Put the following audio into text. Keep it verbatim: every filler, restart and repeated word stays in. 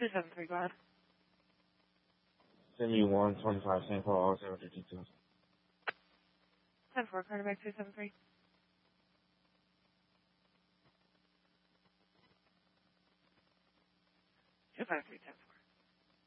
two seven three, go ahead. Send me one twenty-five Saint Paul, zero fifty-two. ten four, Carter back two seven three. two five three, ten four.